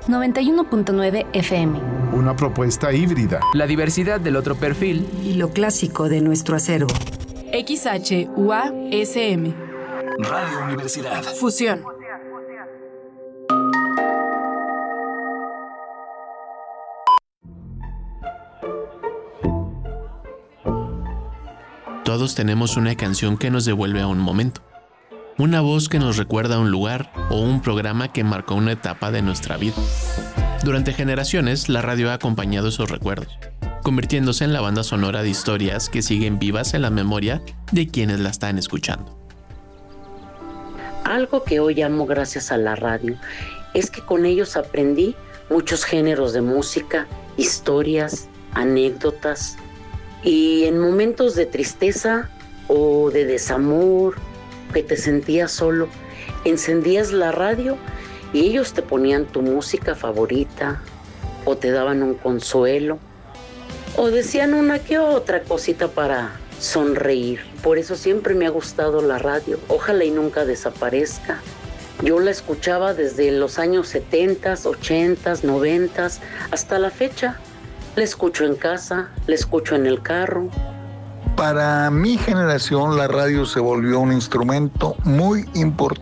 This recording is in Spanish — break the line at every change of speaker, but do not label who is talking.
91.9 FM.
Una propuesta híbrida.
La diversidad del otro perfil.
Y lo clásico de nuestro acervo.
XHUASM.
Radio Universidad.
Fusión.
Todos tenemos una canción que nos devuelve a un momento, una voz que nos recuerda a un lugar o un programa que marcó una etapa de nuestra vida. Durante generaciones, la radio ha acompañado esos recuerdos, convirtiéndose en la banda sonora de historias que siguen vivas en la memoria de quienes la están escuchando.
Algo que hoy amo gracias a la radio es que con ellos aprendí muchos géneros de música, historias, anécdotas. Y en momentos de tristeza o de desamor, que te sentías solo, encendías la radio y ellos te ponían tu música favorita o te daban un consuelo o decían una que otra cosita para sonreír. Por eso siempre me ha gustado la radio. Ojalá y nunca desaparezca. Yo la escuchaba desde los años 70, 80, 90 hasta la fecha. La escucho en casa, la escucho en el carro.
Para mi generación la radio se volvió un instrumento muy importante